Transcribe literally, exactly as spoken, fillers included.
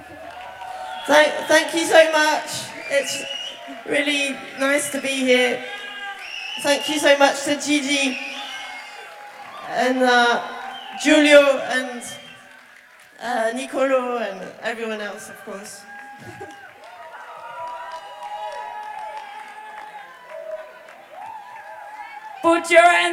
Thank, thank you so much. It's really nice to be here. Thank you so much to Gigi and uh, Giulio and uh, Nicolo and everyone else, of course. Put your hands